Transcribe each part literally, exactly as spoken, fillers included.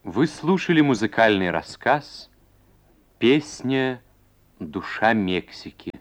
Вы слушали музыкальный рассказ «Песня «Душа Мексики».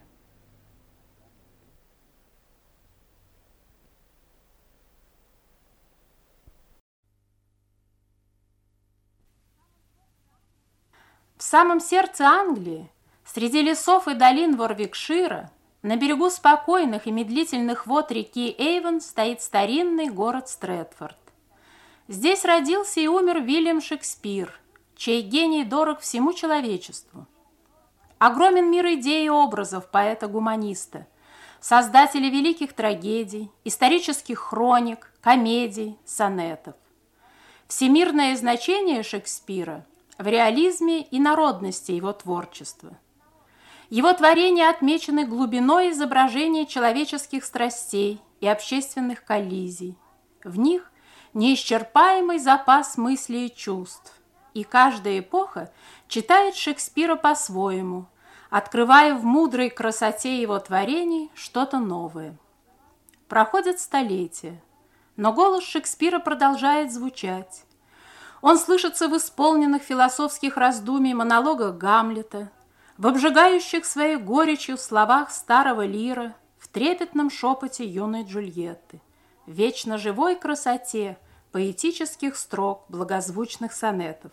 В самом сердце Англии, среди лесов и долин Ворвикшира, на берегу спокойных и медлительных вод реки Эйвон стоит старинный город Стрэтфорд. Здесь родился и умер Вильям Шекспир, чей гений дорог всему человечеству. Огромен мир идей и образов поэта-гуманиста, создателя великих трагедий, исторических хроник, комедий, сонетов. Всемирное значение Шекспира в реализме и народности его творчества. Его творения отмечены глубиной изображения человеческих страстей и общественных коллизий. В них неисчерпаемый запас мыслей и чувств, и каждая эпоха читает Шекспира по-своему, открывая в мудрой красоте его творений что-то новое. Проходят столетия, но голос Шекспира продолжает звучать. Он слышится в исполненных философских раздумий монологах Гамлета, в обжигающих своей горечью словах старого Лира, в трепетном шепоте юной Джульетты, в вечно живой красоте поэтических строк благозвучных сонетов.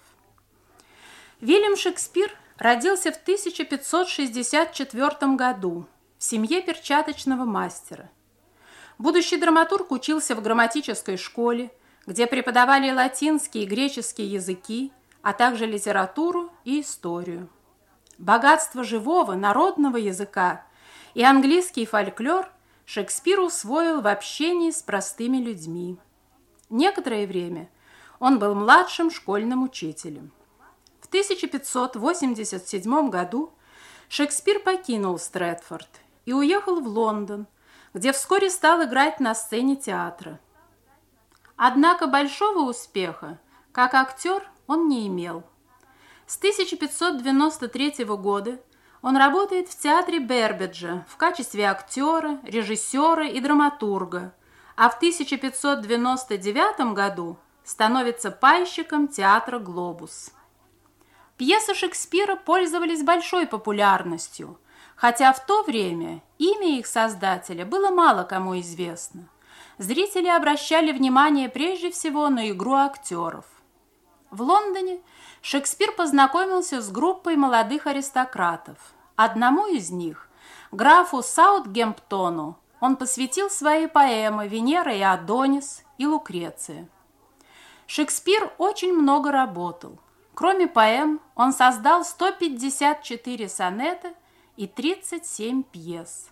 Вильям Шекспир родился в тысяча пятьсот шестьдесят четвёртом году в семье перчаточного мастера. Будущий драматург учился в грамматической школе, где преподавали латинский и греческий языки, а также литературу и историю. Богатство живого народного языка и английский фольклор Шекспир усвоил в общении с простыми людьми. Некоторое время он был младшим школьным учителем. В тысяча пятьсот восемьдесят седьмом году Шекспир покинул Стрэтфорд и уехал в Лондон, где вскоре стал играть на сцене театра. Однако большого успеха как актер он не имел. С тысяча пятьсот девяносто третьего года он работает в театре Бербиджа в качестве актера, режиссера и драматурга, а в тысяча пятьсот девяносто девятом году становится пайщиком театра «Глобус». Пьесы Шекспира пользовались большой популярностью, хотя в то время имя их создателя было мало кому известно. Зрители обращали внимание прежде всего на игру актеров. В Лондоне Шекспир познакомился с группой молодых аристократов. Одному из них, графу Саутгемптону, он посвятил свои поэмы «Венера и Адонис» и «Лукреция». Шекспир очень много работал. Кроме поэм, он создал сто пятьдесят четыре сонета и тридцать семь пьес.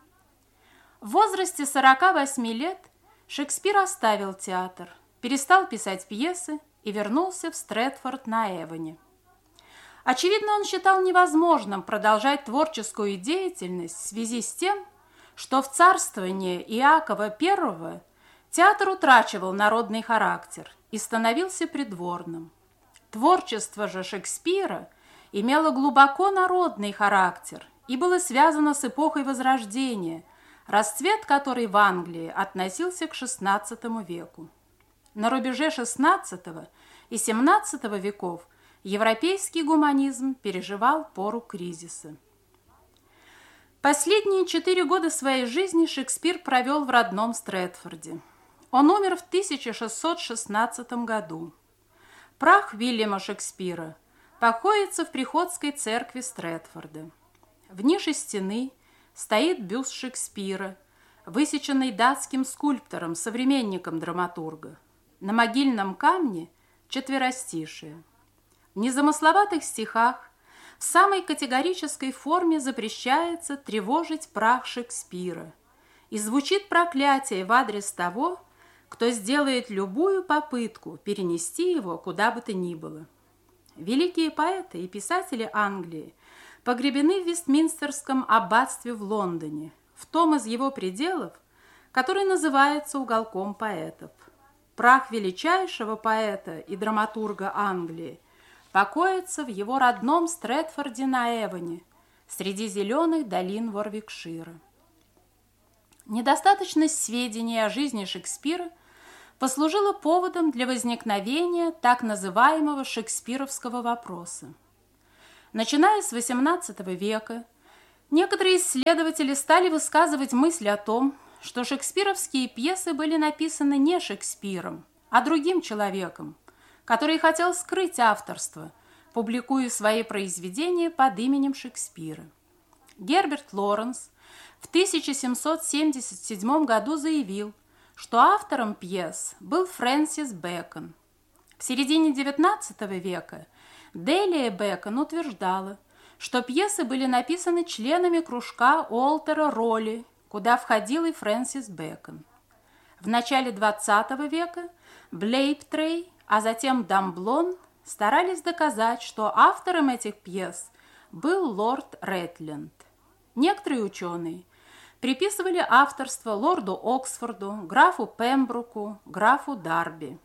В возрасте сорока восьми лет Шекспир оставил театр, перестал писать пьесы и вернулся в Стрэтфорд-на-Эвоне. Очевидно, он считал невозможным продолжать творческую деятельность в связи с тем, что в царствование Иакова Первого театр утрачивал народный характер и становился придворным. Творчество же Шекспира имело глубоко народный характер и было связано с эпохой Возрождения, расцвет которой в Англии относился к шестнадцатому веку. На рубеже шестнадцатого и семнадцатого веков европейский гуманизм переживал пору кризиса. Последние четыре года своей жизни Шекспир провел в родном Стрэтфорде. Он умер в тысяча шестьсот шестнадцатом году. Прах Вильяма Шекспира покоится в приходской церкви Стрэтфорда. В нише стены стоит бюст Шекспира, высеченный датским скульптором, современником драматурга. На могильном камне четверостишие. В незамысловатых стихах в самой категорической форме запрещается тревожить прах Шекспира, и звучит проклятие в адрес того, кто сделает любую попытку перенести его куда бы то ни было. Великие поэты и писатели Англии погребены в Вестминстерском аббатстве в Лондоне, в том из его пределов, который называется уголком поэтов. Прах величайшего поэта и драматурга Англии покоится в его родном Стрэтфорде-на-Эвоне, среди зеленых долин Ворвикшира. Недостаточность сведений о жизни Шекспира послужило поводом для возникновения так называемого шекспировского вопроса. Начиная с восемнадцатого века, некоторые исследователи стали высказывать мысль о том, что шекспировские пьесы были написаны не Шекспиром, а другим человеком, который хотел скрыть авторство, публикуя свои произведения под именем Шекспира. Герберт Лоренс в тысяча семьсот семьдесят седьмом году заявил, что автором пьес был Фрэнсис Бэкон. В середине девятнадцатого века Делия Бэкон утверждала, что пьесы были написаны членами кружка Уолтера Ролли, куда входил и Фрэнсис Бэкон. В начале двадцатого века Блейбтрей, а затем Дамблон старались доказать, что автором этих пьес был лорд Рэтленд. Некоторые ученые приписывали авторство лорду Оксфорду, графу Пембруку, графу Дарби.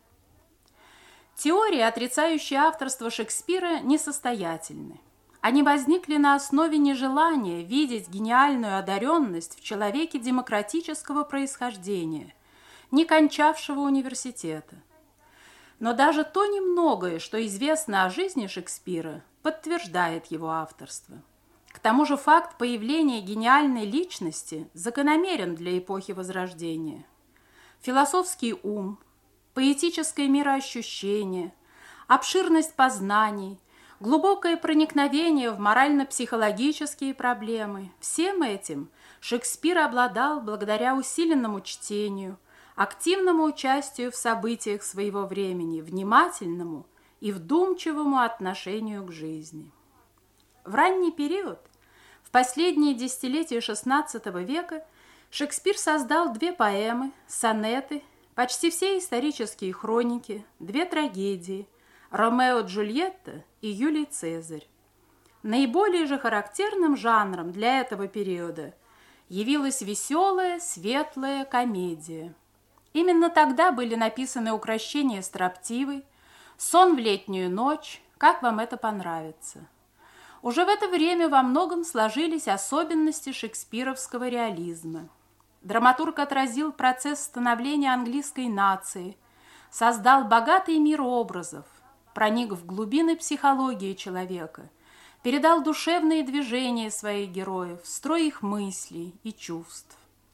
Теории, отрицающие авторство Шекспира, несостоятельны. Они возникли на основе нежелания видеть гениальную одаренность в человеке демократического происхождения, не кончавшего университета. Но даже то немногое, что известно о жизни Шекспира, подтверждает его авторство. К тому же факт появления гениальной личности закономерен для эпохи Возрождения. Философский ум, поэтическое мироощущение, обширность познаний, глубокое проникновение в морально-психологические проблемы – всем этим Шекспир обладал благодаря усиленному чтению, активному участию в событиях своего времени, внимательному и вдумчивому отношению к жизни. В ранний период, в последние десятилетия шестнадцатого века, Шекспир создал две поэмы, сонеты, почти все исторические хроники, две трагедии «Ромео и Джульетта» и «Юлий Цезарь». Наиболее же характерным жанром для этого периода явилась веселая, светлая комедия. Именно тогда были написаны «Укрощение строптивой», «Сон в летнюю ночь», «Как вам это понравится». Уже в это время во многом сложились особенности шекспировского реализма. Драматург отразил процесс становления английской нации, создал богатый мир образов, проник в глубины психологии человека, передал душевные движения своих героев, строй их мыслей и чувств.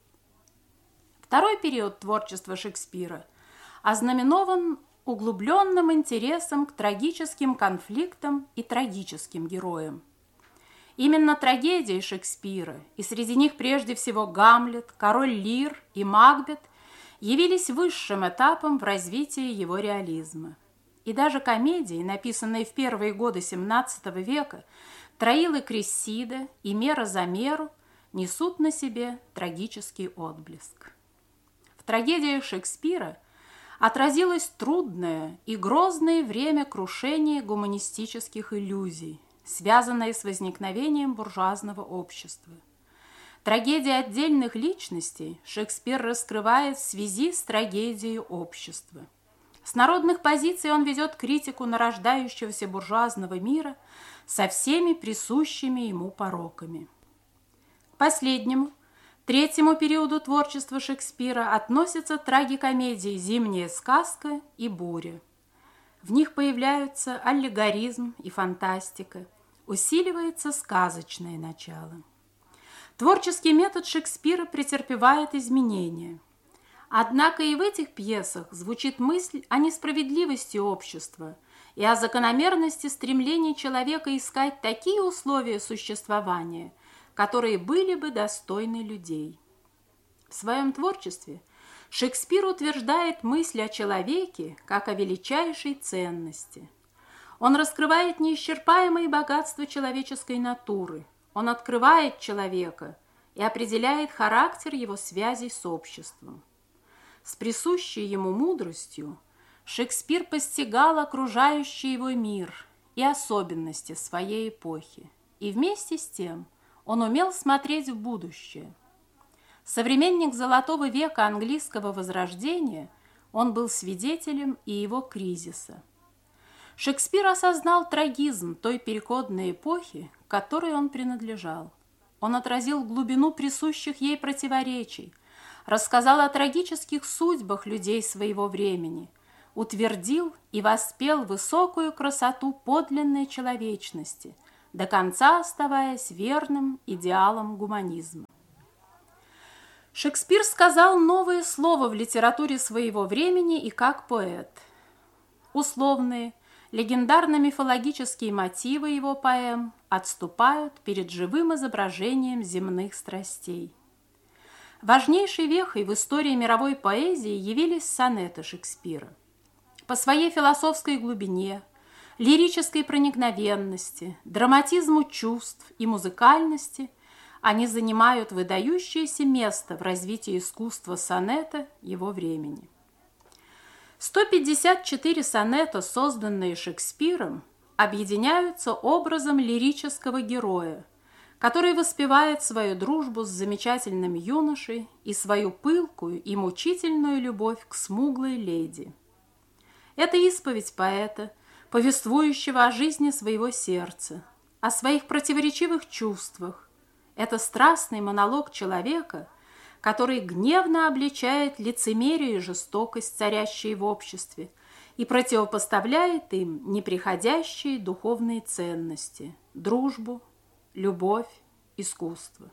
Второй период творчества Шекспира ознаменован углубленным интересом к трагическим конфликтам и трагическим героям. Именно трагедии Шекспира, и среди них прежде всего Гамлет, Король Лир и Макбет, явились высшим этапом в развитии его реализма. И даже комедии, написанные в первые годы семнадцатого века, Троил и Крессида и Мера за меру, несут на себе трагический отблеск. В трагедиях Шекспира отразилось трудное и грозное время крушения гуманистических иллюзий, связанное с возникновением буржуазного общества. Трагедии отдельных личностей Шекспир раскрывает в связи с трагедией общества. С народных позиций он ведет критику нарождающегося буржуазного мира со всеми присущими ему пороками. К последнему, третьему периоду творчества Шекспира относятся трагикомедии «Зимняя сказка» и «Буря». В них появляются аллегоризм и фантастика, усиливается сказочное начало. Творческий метод Шекспира претерпевает изменения. Однако и в этих пьесах звучит мысль о несправедливости общества и о закономерности стремления человека искать такие условия существования, которые были бы достойны людей. В своем творчестве Шекспир утверждает мысль о человеке как о величайшей ценности. Он раскрывает неисчерпаемые богатства человеческой натуры, он открывает человека и определяет характер его связей с обществом. С присущей ему мудростью Шекспир постигал окружающий его мир и особенности своей эпохи, и вместе с тем он умел смотреть в будущее. Современник Золотого века английского возрождения, он был свидетелем и его кризиса. Шекспир осознал трагизм той переходной эпохи, к которой он принадлежал. Он отразил глубину присущих ей противоречий, рассказал о трагических судьбах людей своего времени, утвердил и воспел высокую красоту подлинной человечности, до конца оставаясь верным идеалам гуманизма. Шекспир сказал новое слово в литературе своего времени и как поэт. Условные, легендарно-мифологические мотивы его поэм отступают перед живым изображением земных страстей. Важнейшей вехой в истории мировой поэзии явились сонеты Шекспира. По своей философской глубине, лирической проникновенности, драматизму чувств и музыкальности они занимают выдающееся место в развитии искусства сонета его времени. сто пятьдесят четыре сонета, созданные Шекспиром, объединяются образом лирического героя, который воспевает свою дружбу с замечательным юношей и свою пылкую и мучительную любовь к смуглой леди. Это исповедь поэта, повествующего о жизни своего сердца, о своих противоречивых чувствах. Это страстный монолог человека, который гневно обличает лицемерие и жестокость, царящие в обществе, и противопоставляет им неприходящие духовные ценности – дружбу, любовь, искусство.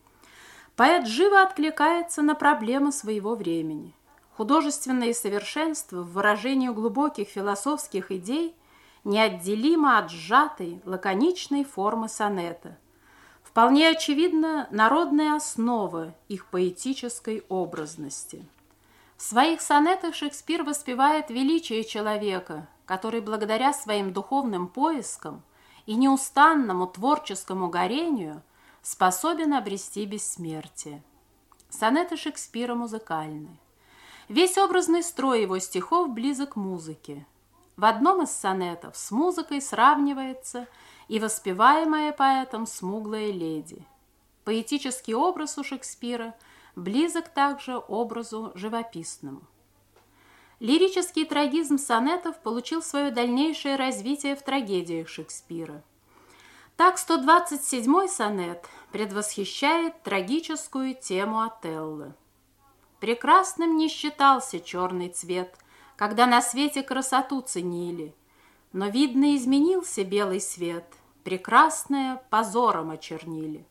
Поэт живо откликается на проблемы своего времени. Художественное совершенство в выражении глубоких философских идей неотделимо от сжатой, лаконичной формы сонета. Вполне очевидна народная основа их поэтической образности. В своих сонетах Шекспир воспевает величие человека, который благодаря своим духовным поискам и неустанному творческому горению способен обрести бессмертие. Сонеты Шекспира музыкальны. Весь образный строй его стихов близок к музыке. В одном из сонетов с музыкой сравнивается и воспеваемая поэтом смуглая леди. Поэтический образ у Шекспира близок также образу живописному. Лирический трагизм сонетов получил свое дальнейшее развитие в трагедиях Шекспира. Так сто двадцать седьмой сонет предвосхищает трагическую тему Отелло. Прекрасным не считался черный цвет, когда на свете красоту ценили, но, видно, изменился белый свет, прекрасное позором очернили.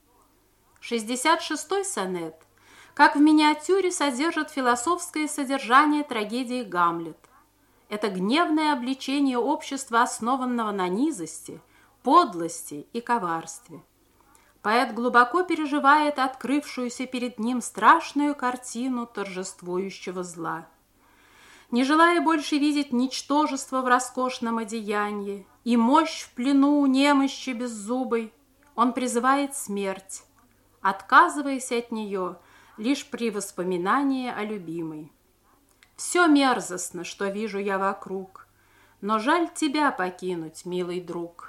шестьдесят шестой сонет, как в миниатюре, содержит философское содержание трагедии «Гамлет». Это гневное обличение общества, основанного на низости, подлости и коварстве. Поэт глубоко переживает открывшуюся перед ним страшную картину торжествующего зла. Не желая больше видеть ничтожество в роскошном одеянии и мощь в плену у немощи беззубой, он призывает смерть, отказываясь от нее лишь при воспоминании о любимой. «Все мерзостно, что вижу я вокруг, но жаль тебя покинуть, милый друг».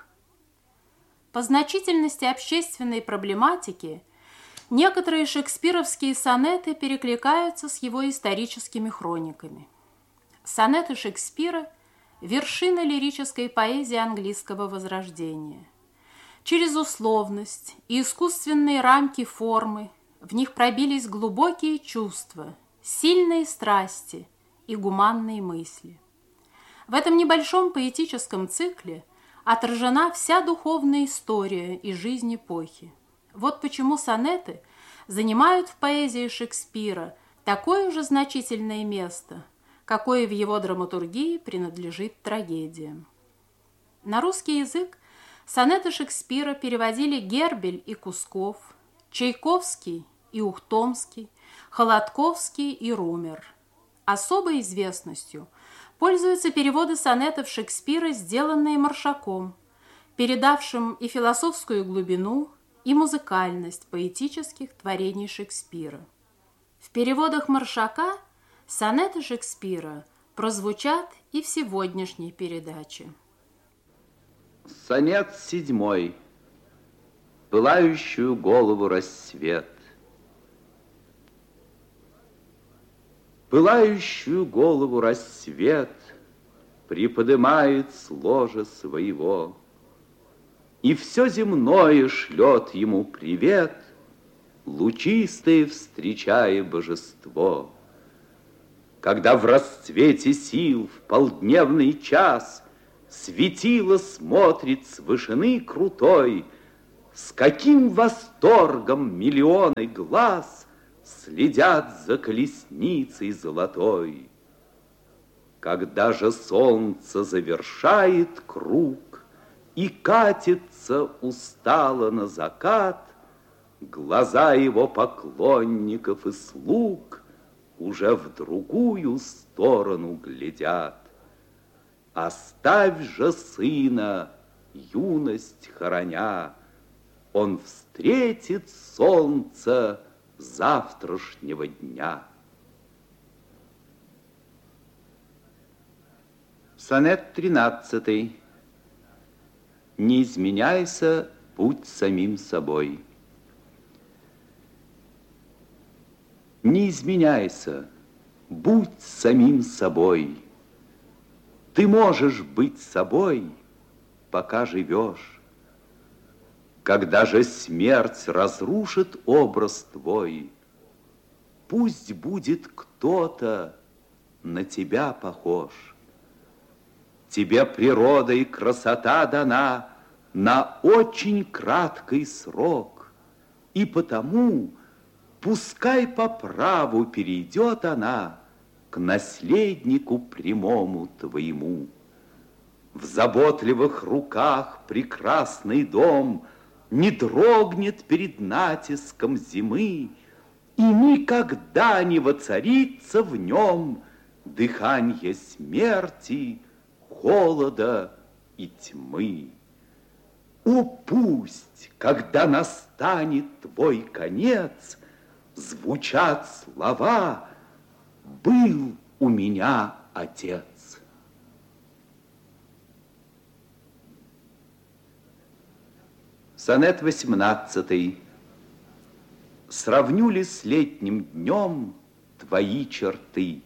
По значительности общественной проблематики некоторые шекспировские сонеты перекликаются с его историческими хрониками. Сонеты Шекспира – вершина лирической поэзии английского возрождения. Через условность и искусственные рамки формы в них пробились глубокие чувства, сильные страсти и гуманные мысли. В этом небольшом поэтическом цикле отражена вся духовная история и жизнь эпохи. Вот почему сонеты занимают в поэзии Шекспира такое же значительное место, какое в его драматургии принадлежит трагедиям. На русский язык сонеты Шекспира переводили Гербель и Кусков, Чайковский и Ухтомский, Холодковский и Румер. Особой известностью пользуются переводы сонетов Шекспира, сделанные Маршаком, передавшим и философскую глубину, и музыкальность поэтических творений Шекспира. В переводах Маршака сонеты Шекспира прозвучат и в сегодняшней передаче. Сонет седьмой. Пылающую голову рассвет. Пылающую голову рассвет приподымает с ложа своего, и все земное шлет ему привет, лучистое встречая божество. Когда в расцвете сил в полдневный час светило смотрит с вышины крутой, с каким восторгом миллионы глаз следят за колесницей золотой. Когда же солнце завершает круг и катится устало на закат, глаза его поклонников и слуг уже в другую сторону глядят. Оставь же сына, юность хороня, он встретит солнце завтрашнего дня. Сонет тринадцатый. Не изменяйся, будь самим собой. Не изменяйся, будь самим собой. Ты можешь быть собой, пока живешь. Когда же смерть разрушит образ твой, пусть будет кто-то на тебя похож. Тебе природа и красота дана на очень краткий срок, и потому пускай по праву перейдет она к наследнику прямому твоему. В заботливых руках прекрасный дом не дрогнет перед натиском зимы, и никогда не воцарится в нем дыханье смерти, холода и тьмы. О, пусть, когда настанет твой конец, звучат слова «Был у меня отец». Сонет восемнадцатый. Сравню ли с летним днем твои черты?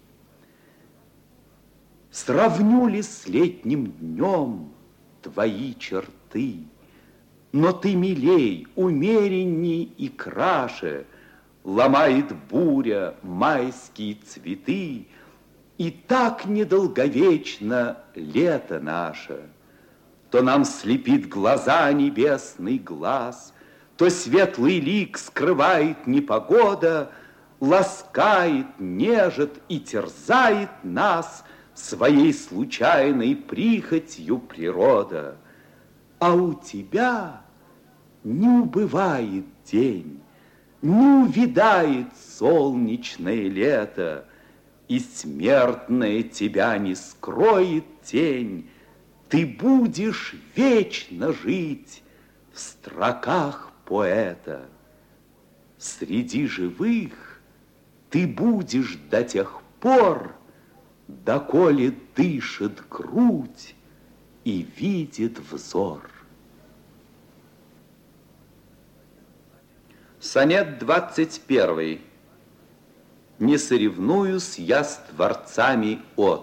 Сравню ли с летним днем твои черты? Но ты милей, умеренней и краше, ломает буря майские цветы, и так недолговечно лето наше. То нам слепит глаза небесный глаз, то светлый лик скрывает непогода, ласкает, нежит и терзает нас своей случайной прихотью природа. А у тебя не убывает день, не увядает солнечное лето, и смертная тебя не скроет тень. Ты будешь вечно жить в строках поэта. Среди живых ты будешь до тех пор, доколе дышит грудь и видит взор. Сонет двадцать первый. Не соревнуюсь я с творцами от.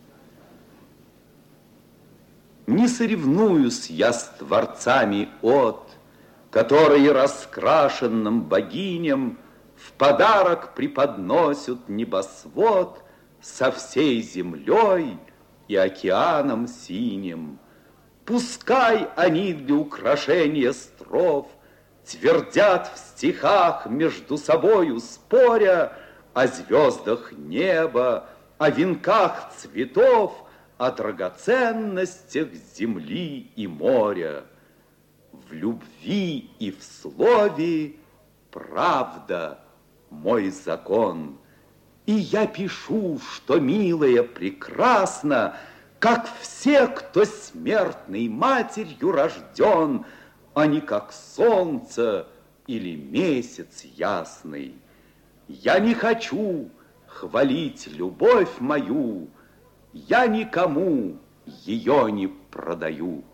Не соревнуюсь я с творцами от, которые раскрашенным богиням в подарок преподносят небосвод со всей землей и океаном синим. Пускай они для украшения стров твердят в стихах между собою споря о звездах неба, о венках цветов, о драгоценностях земли и моря. В любви и в слове правда мой закон. И я пишу, что милая прекрасна, как все, кто смертной матерью рожден, а не как солнце или месяц ясный. Я не хочу хвалить любовь мою, я никому ее не продаю.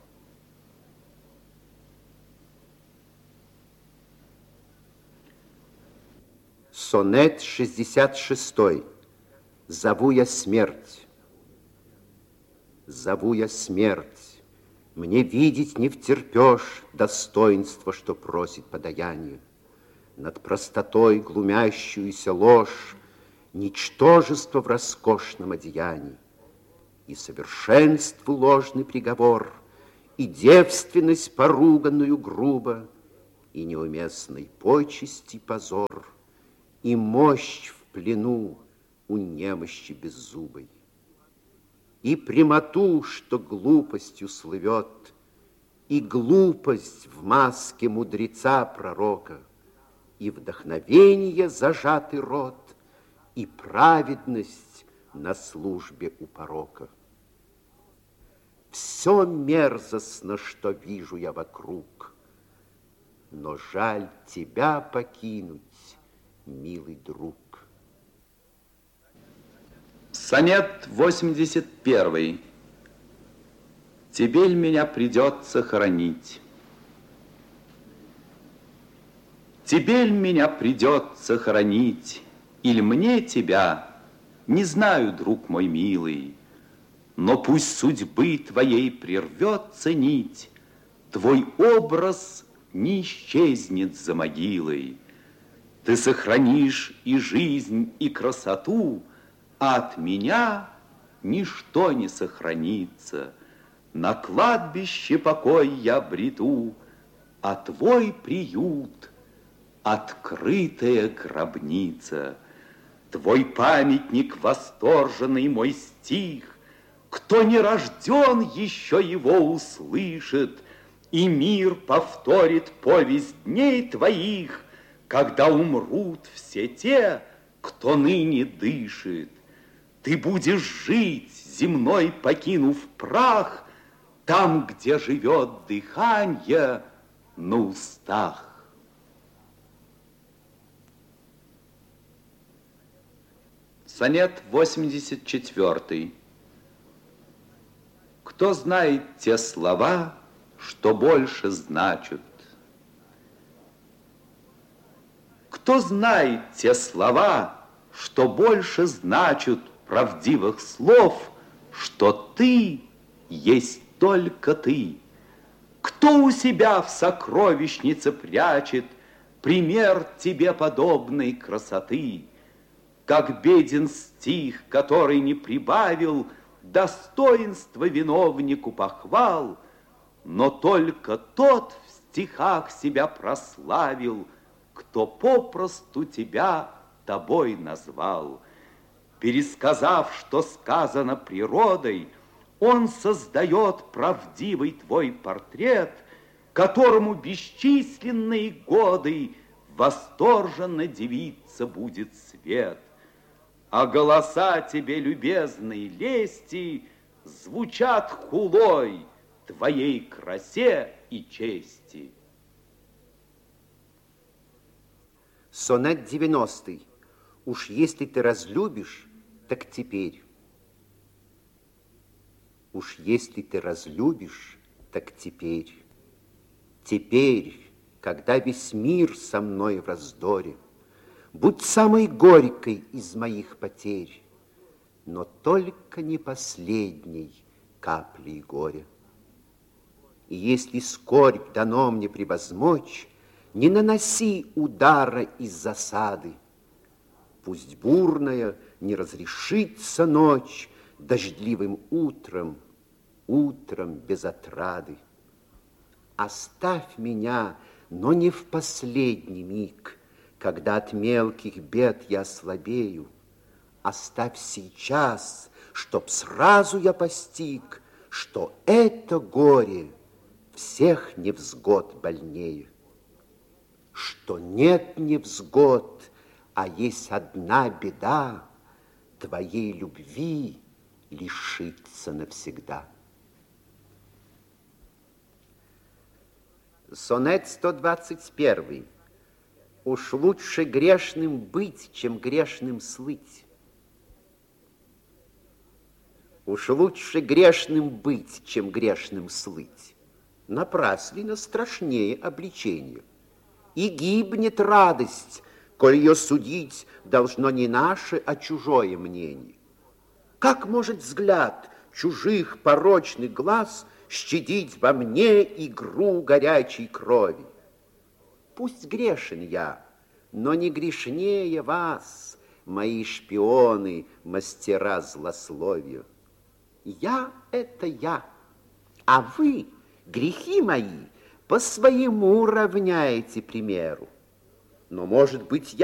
Сонет шестьдесят шестой. Зову я смерть. Зову я смерть. Мне видеть не втерпешь достоинство, что просит подаяние. над простотой глумящуюся ложь, ничтожество в роскошном одеянии, и совершенству ложный приговор, и девственность поруганную грубо, и неуместной почести позор, и мощь в плену у немощи беззубой, и прямоту, что глупостью слывет, и глупость в маске мудреца пророка, и вдохновение зажатый рот, и праведность на службе у порока. Все мерзостно, что вижу я вокруг, но жаль тебя покинуть, милый друг. Сонет восемьдесят первый. Тебе ль меня придется хоронить? Тебе ль меня придется хоронить, или мне тебя? Не знаю, друг мой милый, но пусть судьбы твоей прервется нить, твой образ не исчезнет за могилой. Ты сохранишь и жизнь, и красоту, а от меня ничто не сохранится. На кладбище покой я бреду, а твой приют — открытая гробница. Твой памятник восторженный мой стих, кто не рожден, еще его услышит, и мир повторит повесть дней твоих, когда умрут все те, кто ныне дышит. Ты будешь жить, земной покинув прах, там, где живет дыханье на устах. Сонет восемьдесят четвёртый. Кто знает те слова, что больше значат? Кто знает те слова, что больше значат правдивых слов, что ты есть только ты? Кто у себя в сокровищнице прячет пример тебе подобной красоты? Как беден стих, который не прибавил достоинства виновнику похвал, но только тот в стихах себя прославил, кто попросту тебя тобой назвал. Пересказав, что сказано природой, он создает правдивый твой портрет, которому бесчисленные годы восторженно дивиться будет свет. А голоса тебе, любезной лести, звучат хулой твоей красе и чести. Сонет девяностый. Уж если ты разлюбишь, так теперь. Уж если ты разлюбишь, так теперь. Теперь, когда весь мир со мной в раздоре, будь самой горькой из моих потерь, но только не последней каплей горя. И если скорбь дано мне превозмочь, не наноси удара из засады. Пусть бурная не разрешится ночь дождливым утром, утром без отрады. Оставь меня, но не в последний миг, когда от мелких бед я слабею. Оставь сейчас, чтоб сразу я постиг, что это горе всех невзгод больнее. Что нет невзгод, а есть одна беда, твоей любви лишиться навсегда. Сонет сто двадцать первый. Уж лучше грешным быть, чем грешным слыть. Уж лучше грешным быть, чем грешным слыть. Напрасленно страшнее обличение. И гибнет радость, коль ее судить должно не наше, а чужое мнение. Как может взгляд чужих порочных глаз щадить во мне игру горячей крови? Пусть грешен я, но не грешнее вас, мои шпионы, мастера злословия. Я — это я, а вы грехи мои по своему равняете примеру. Но, может быть, я